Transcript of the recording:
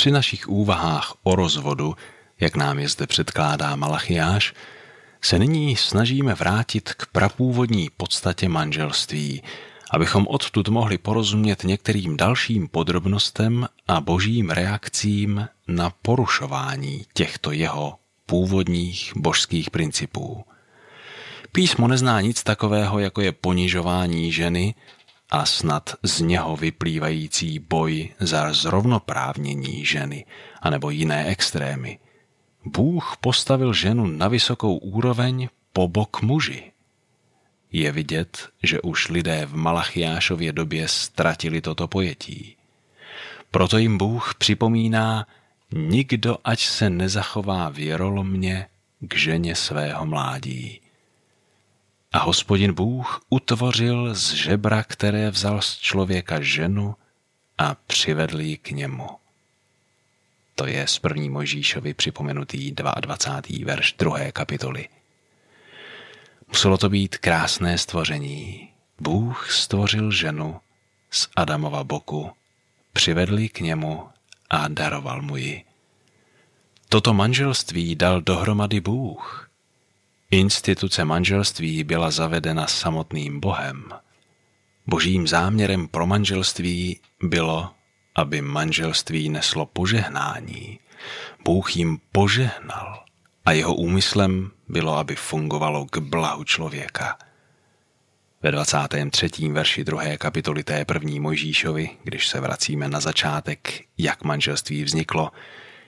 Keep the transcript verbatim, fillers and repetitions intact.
Při našich úvahách o rozvodu, jak nám je zde předkládá Malachiáš, se nyní snažíme vrátit k prapůvodní podstatě manželství, abychom odtud mohli porozumět některým dalším podrobnostem a božím reakcím na porušování těchto jeho původních božských principů. Písmo nezná nic takového, jako je ponižování ženy a snad z něho vyplývající boj za zrovnoprávnění ženy anebo jiné extrémy. Bůh postavil ženu na vysokou úroveň po bok muži. Je vidět, že už lidé v Malachiášově době ztratili toto pojetí. Proto jim Bůh připomíná, nikdo ať se nezachová věrolomně k ženě svého mládí. A Hospodin Bůh utvořil z žebra, které vzal z člověka ženu a přivedl ji k němu. To je z první Mojžíšovi připomenutý dvacátý druhý verš druhé kapitoly. Muselo to být krásné stvoření. Bůh stvořil ženu z Adamova boku, přivedl ji k němu a daroval mu ji. Toto manželství dal dohromady Bůh. Instituce manželství byla zavedena samotným Bohem. Božím záměrem pro manželství bylo, aby manželství neslo požehnání. Bůh jim požehnal a jeho úmyslem bylo, aby fungovalo k blahu člověka. Ve dvacátém třetím verši druhé kapitoly té první Mojžíšovi, když se vracíme na začátek, jak manželství vzniklo,